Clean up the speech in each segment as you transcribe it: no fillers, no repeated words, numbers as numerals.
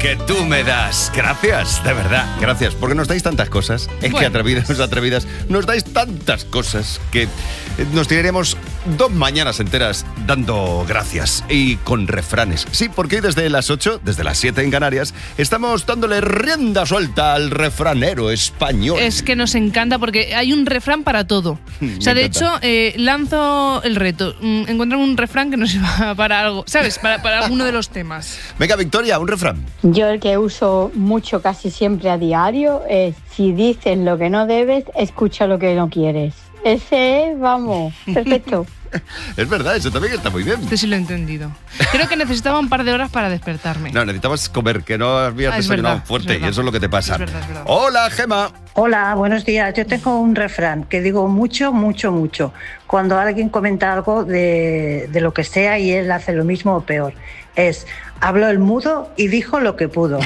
que tú me das. Gracias, de verdad, gracias, porque nos dais tantas cosas. Es que atrevidas, nos dais tantas cosas que nos tiraríamos 2 mañanas enteras dando gracias y con refranes. Sí, porque hoy desde las 8, desde las 7 en Canarias, estamos dándole rienda suelta al refranero español. Es que nos encanta porque hay un refrán para todo. O sea, de hecho, lanzo el reto. Encontrar un refrán que nos sirva para algo, ¿sabes? Para alguno de los temas. Venga, Victoria, un refrán. Yo el que uso mucho, casi siempre a diario, es: si dices lo que no debes, escucha lo que no quieres. Ese es, vamos, perfecto. Es verdad, eso también está muy bien. Este sí lo he entendido. Creo que necesitaba un par de horas para despertarme. No, necesitabas comer, que no habías desayunado fuerte, y eso es lo que te pasa. Es verdad. Hola, Gema. Hola, buenos días. Yo tengo un refrán que digo mucho. Cuando alguien comenta algo de lo que sea y él hace lo mismo o peor. Es: habló el mudo y dijo lo que pudo.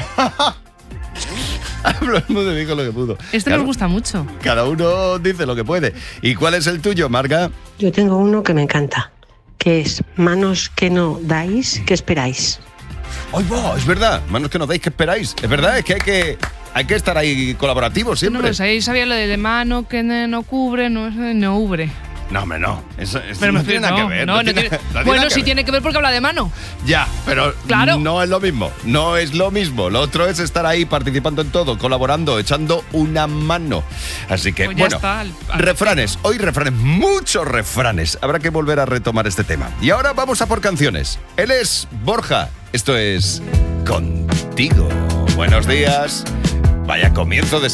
Habló el mudo y dijo lo que pudo. Esto nos gusta mucho. Cada uno dice lo que puede. ¿Y cuál es el tuyo, Marga? Yo tengo uno que me encanta, que es: manos que no dais, ¿qué esperáis? ¡Ay, va! Es verdad, manos que no dais, ¿qué esperáis? Es verdad, es que hay que estar ahí colaborativos siempre. No lo sé, sabía lo de mano que no cubre, no ubre. No, hombre, no. Eso pero no tiene nada que ver. Bueno, sí tiene que ver porque habla de mano. Ya, pero claro, no es lo mismo. No es lo mismo. Lo otro es estar ahí participando en todo, colaborando, echando una mano. Así que, pues ya está, refranes. Hoy refranes, muchos refranes. Habrá que volver a retomar este tema. Y ahora vamos a por canciones. Él es Borja. Esto es Contigo. Buenos días. Vaya comienzo de